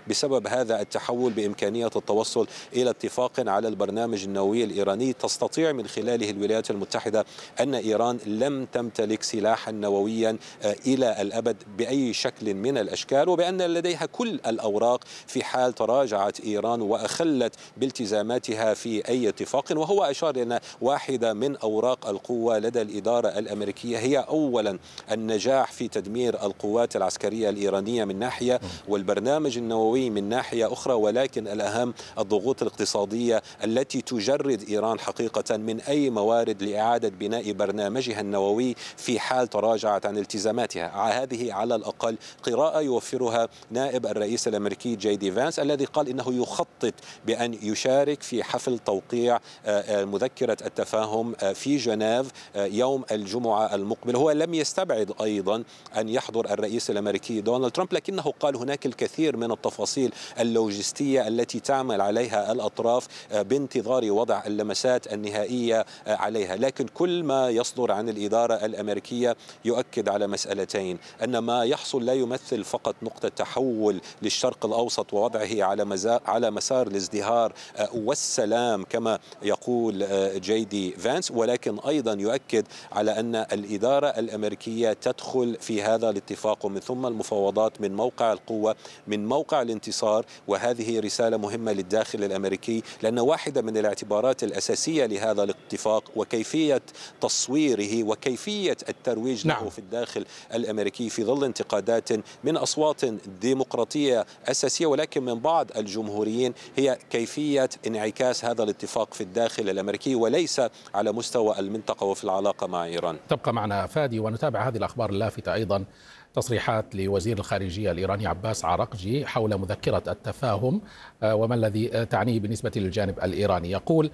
بسبب هذا التحول بإمكانية التوصل إلى اتفاق على البرنامج النووي الإيراني تستطيع من خلاله الولايات المتحدة أن إيران لم تمتلك سلاحا نوويا إلى الأبد بأي شكل من الأشكال، وبأن لديها كل الأوراق في حال تراجعت إيران وأخلت بالتزاماتها في أي اتفاق. وهو أشار أن واحدة من أوراق القوة لدى الإدارة الأمريكية هي أولا النجاح في تدمير القوات العسكرية الإيرانية من ناحية والبرنامج النووي من ناحية أخرى، ولكن الأهم الضغوط الاقتصادية التي تجرد إيران حقيقة من أي موارد لإعادة بناء برنامجها النووي في حال تراجعت عن التزاماتها. هذه على الأقل قراءة يوفرها نائب الرئيس الأمريكي جي دي فانس الذي قال إنه يخطط بأن يشارك في حفل توقيع مذكرة التفاهم في جنيف يوم الجمعة المقبل. هو لم يستبعد أيضا أن يحضر الرئيس الأمريكي دونالد ترامب، لكنه قال هناك الكثير من التفاصيل اللوجستية التي تعمل عليها الأطراف بانتظار وضع اللمسات النهائية عليها. لكن كل ما يصدر عن الإدارة الأمريكية يؤكد على مسألتين: أن ما يحصل لا يمثل فقط نقطة تحول للشرق الأوسط ووضعه على مسار الازدهار والسلام كما يقول جي دي فانس، ولكن أيضا يؤكد على أن الإدارة الأمريكية تدخل في هذا الاتفاق ومن ثم المفاوضات من موقع القوة، من موقع الانتصار. وهذه رسالة مهمة للداخل الأمريكي، لأن واحدة من الاعتبارات الأساسية لهذا الاتفاق وكيفية تصويره وكيفية الترويج له في الداخل الأمريكي في ظل انتقادات من أصوات ديمقراطية أساسية ولكن من بعض الجمهوريين، هي كيفية انعكاس هذا الاتفاق في الداخل الأمريكي وليس على مستوى المنطقة وفي العلاقة مع إيران. تبقى معنا فادي ونتابع هذه الأخبار اللافتة أيضا. تصريحات لوزير الخارجية الإيراني عباس عراقجي حول مذكرة التفاهم وما الذي تعنيه بالنسبة للجانب الإيراني. يقول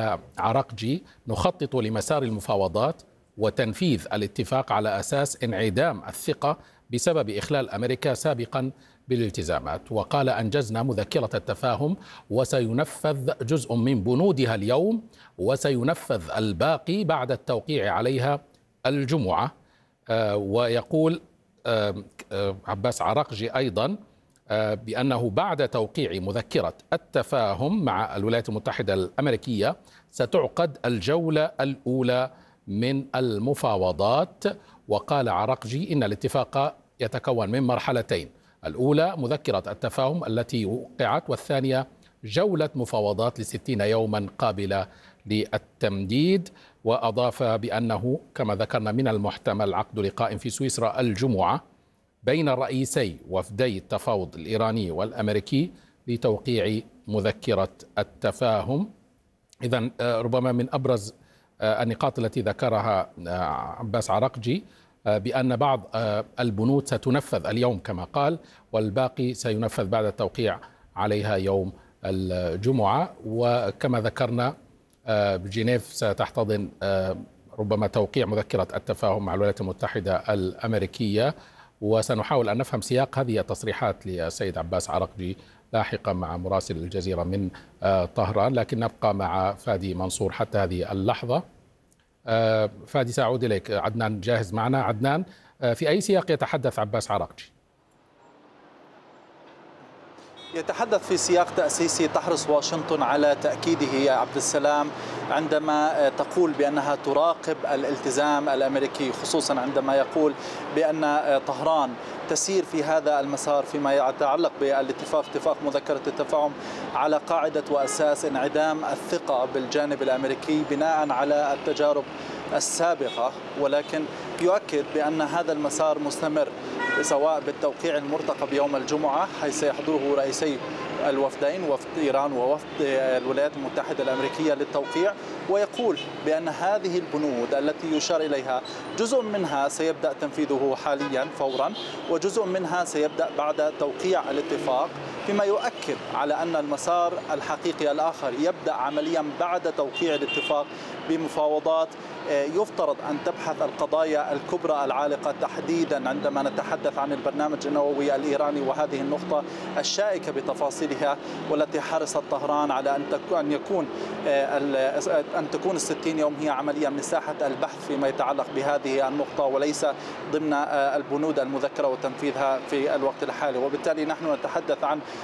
عراقجي: نخطط لمسار المفاوضات وتنفيذ الاتفاق على أساس انعدام الثقة بسبب إخلال أمريكا سابقا بالالتزامات. وقال: أنجزنا مذكرة التفاهم وسينفذ جزء من بنودها اليوم وسينفذ الباقي بعد التوقيع عليها الجمعة. ويقول عباس عراقجي أيضا بأنه بعد توقيع مذكرة التفاهم مع الولايات المتحدة الأمريكية ستعقد الجولة الأولى من المفاوضات. وقال عراقجي إن الاتفاق يتكون من مرحلتين: الأولى مذكرة التفاهم التي وقعت، والثانية جولة مفاوضات ل60 يوما قابلة للتمديد. وأضاف بأنه كما ذكرنا من المحتمل عقد لقاء في سويسرا الجمعة بين رئيسي وفدي التفاوض الإيراني والأمريكي لتوقيع مذكرة التفاهم. إذن ربما من أبرز النقاط التي ذكرها عباس عراقجي بأن بعض البنود ستنفذ اليوم كما قال، والباقي سينفذ بعد التوقيع عليها يوم الجمعة. وكما ذكرنا بجنيف ستحتضن ربما توقيع مذكرة التفاهم مع الولايات المتحدة الأمريكية. وسنحاول أن نفهم سياق هذه التصريحات للسيد عباس عراقجي لاحقا مع مراسل الجزيرة من طهران، لكن نبقى مع فادي منصور حتى هذه اللحظة. فادي سأعود إليك. عدنان جاهز معنا. عدنان، في أي سياق يتحدث عباس عراقجي؟ يتحدث في سياق تأسيسي تحرص واشنطن على تأكيده يا عبد السلام عندما تقول بأنها تراقب الالتزام الأمريكي، خصوصا عندما يقول بأن طهران تسير في هذا المسار فيما يتعلق بالاتفاق، اتفاق مذكرة التفاهم، على قاعدة وأساس انعدام الثقة بالجانب الأمريكي بناء على التجارب السابقة، ولكن يؤكد بأن هذا المسار مستمر سواء بالتوقيع المرتقب يوم الجمعة حيث سيحضره رئيسي الوفدين، وفد إيران ووفد الولايات المتحدة الأمريكية للتوقيع. ويقول بأن هذه البنود التي يشار إليها جزء منها سيبدأ تنفيذه حاليا فورا، وجزء منها سيبدأ بعد توقيع الاتفاق، فيما يؤكد على أن المسار الحقيقي الآخر يبدأ عمليا بعد توقيع الاتفاق بمفاوضات يفترض أن تبحث القضايا الكبرى العالقة تحديدا عندما نتحدث عن البرنامج النووي الإيراني، وهذه النقطة الشائكة بتفاصيلها والتي حرصت طهران على أن تكون 60 يوم هي عمليا مساحة البحث فيما يتعلق بهذه النقطة وليس ضمن البنود المذكرة وتنفيذها في الوقت الحالي. وبالتالي نحن نتحدث عن